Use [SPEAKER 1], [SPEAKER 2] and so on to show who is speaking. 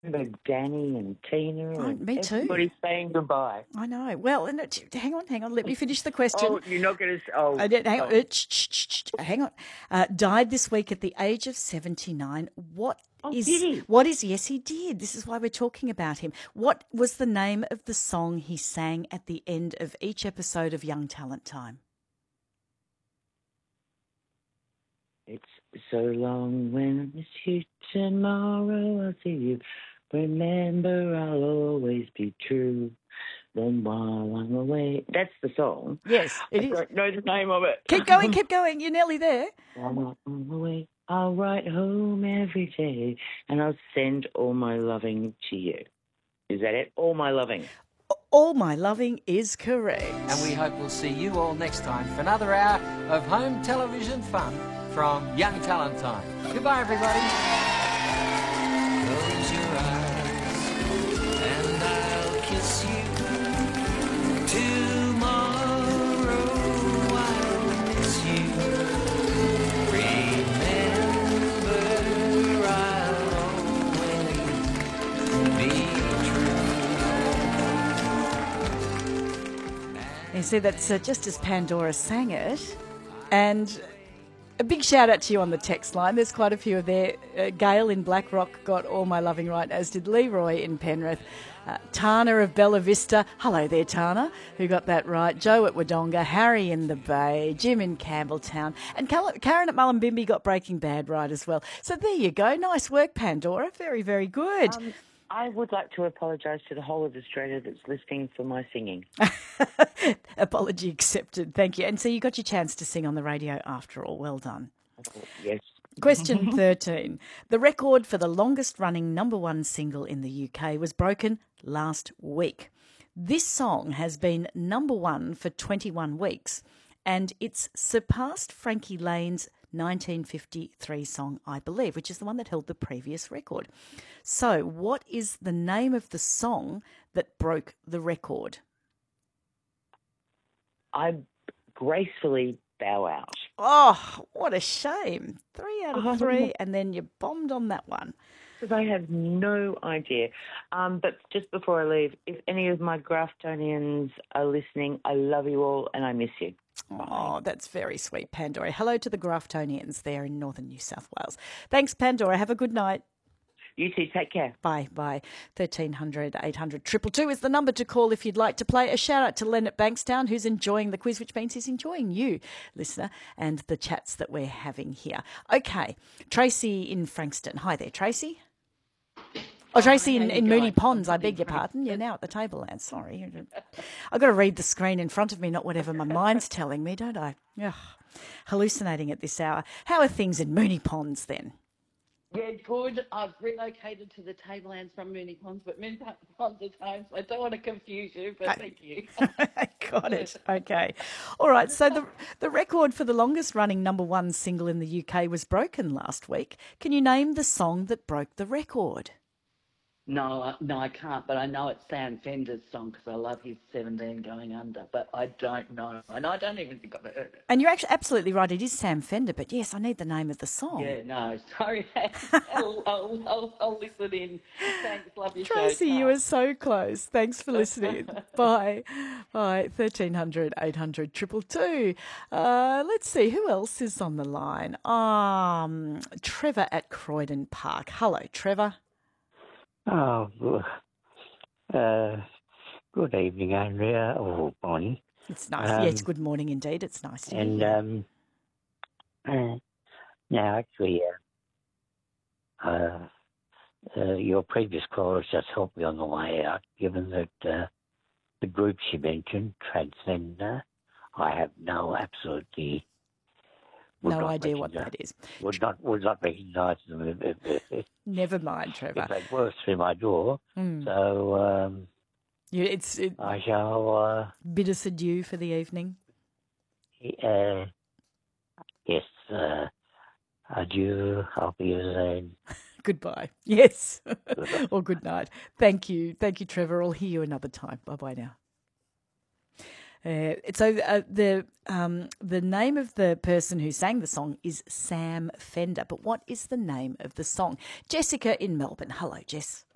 [SPEAKER 1] remember Danny and Tina
[SPEAKER 2] Oh,
[SPEAKER 1] and
[SPEAKER 2] me too.
[SPEAKER 1] everybody saying goodbye.
[SPEAKER 2] I know. Well, hang on. Let me finish the question.
[SPEAKER 1] Oh, you're not going to... Oh,
[SPEAKER 2] I did. Hang on.
[SPEAKER 1] oh.
[SPEAKER 2] Hang on. Died this week at the age of 79.
[SPEAKER 1] Did he?
[SPEAKER 2] Yes, he did. This is why we're talking about him. What was the name of the song he sang at the end of each episode of Young Talent Time?
[SPEAKER 1] It's so long when I miss you, tomorrow I'll see you. Remember, I'll always be true. Then while I'm away. That's the song.
[SPEAKER 2] Yes, it is.
[SPEAKER 1] I don't know the name of it.
[SPEAKER 2] Keep going. You're nearly there.
[SPEAKER 1] While I'm away, I'll write home every day and I'll send all my loving to you. Is that it? All my loving.
[SPEAKER 2] All my loving is correct.
[SPEAKER 3] And we hope we'll see you all next time for another hour of home television fun from Young Talent Time. Goodbye, everybody. Close your eyes and I'll kiss you. Tomorrow I'll miss you. Remember, I'll always be true.
[SPEAKER 2] You see, that's just as Pandora sang it. And a big shout out to you on the text line. There's quite a few of there. Gail in Blackrock got All My Loving right, as did Leroy in Penrith. Tana of Bella Vista. Hello there, Tana, who got that right. Joe at Wodonga. Harry in the Bay. Jim in Campbelltown. And Karen at Mullumbimby got Breaking Bad right as well. So there you go. Nice work, Pandora. Very, very good.
[SPEAKER 1] I would like to apologise to the whole of Australia that's listening for my singing.
[SPEAKER 2] Apology accepted. Thank you. And so you got your chance to sing on the radio after all. Well done.
[SPEAKER 1] Yes.
[SPEAKER 2] Question 13. The record for the longest running number one single in the UK was broken last week. This song has been number one for 21 weeks and it's surpassed Frankie Lane's 1953 song, I Believe, which is the one that held the previous record. So what is the name of the song that broke the record?
[SPEAKER 1] I gracefully bow out.
[SPEAKER 2] Oh, what a shame. 3 out of 3, and then you bombed on that one.
[SPEAKER 1] Because I have no idea. But just before I leave, if any of my Graftonians are listening, I love you all and I miss you.
[SPEAKER 2] Oh, that's very sweet, Pandora. Hello to the Graftonians there in northern New South Wales. Thanks, Pandora. Have a good night.
[SPEAKER 1] You too. Take care.
[SPEAKER 2] Bye. 1300 800 222 is the number to call if you'd like to play. A shout out to Len at Bankstown, who's enjoying the quiz, which means he's enjoying you, listener, and the chats that we're having here. Okay, Tracy in Frankston. Hi there, Tracy. Oh, Tracy in Moonee Ponds, I beg your pardon. You're now at the table, Anne. Sorry. I've got to read the screen in front of me, not whatever my mind's telling me, don't I? Ugh, hallucinating at this hour. How are things in Moonee Ponds then?
[SPEAKER 4] Yeah, good. I've relocated to the Tablelands from Moonee Ponds, but Moonee Ponds is home, so I don't want to confuse you, but thank you.
[SPEAKER 2] Got it. Okay. All right. So the record for the longest running number one single in the UK was broken last week. Can you name the song that broke the record?
[SPEAKER 4] No, I can't, but I know it's Sam Fender's song because I love his 17 Going Under, but I don't know. And I don't even think I've heard it.
[SPEAKER 2] And you're actually absolutely right. It is Sam Fender, but yes, I need the name of the song.
[SPEAKER 4] Yeah, no, sorry. I'll listen in. Thanks, love your
[SPEAKER 2] Tracy,
[SPEAKER 4] show.
[SPEAKER 2] you were so close. Thanks for listening. Bye. 1300 800 222. Let's see, who else is on the line? Trevor at Croydon Park. Hello, Trevor.
[SPEAKER 5] Oh, good evening, Andrea, or morning.
[SPEAKER 2] It's nice. It's good morning indeed. It's nice to hear you.
[SPEAKER 5] Now, actually, your previous callers just helped me on the way out, given that the groups you mentioned, Transcender, I have absolutely...
[SPEAKER 2] No idea what that is.
[SPEAKER 5] Would not recognise them
[SPEAKER 2] Never mind, Trevor.
[SPEAKER 5] if they were through my door. So I shall
[SPEAKER 2] bid us adieu for the evening.
[SPEAKER 5] Yes. Adieu. I'll be soon.
[SPEAKER 2] Goodbye. Yes. Or good night. Thank you, Trevor. I'll hear you another time. Bye now. The name of the person who sang the song is Sam Fender, but what is the name of the song? Jessica in Melbourne. Hello, Jess.